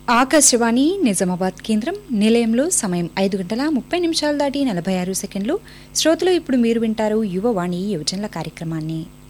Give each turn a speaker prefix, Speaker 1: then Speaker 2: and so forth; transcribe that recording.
Speaker 1: ఆకాశవాణి నిజామాబాద్ కేంద్రం నిలయంలో సమయం 5:30 దాటి 46 సెకండ్లు. శ్రోతలు ఇప్పుడు మీరు వింటారు యువవాణి యువజనుల కార్యక్రమాన్ని.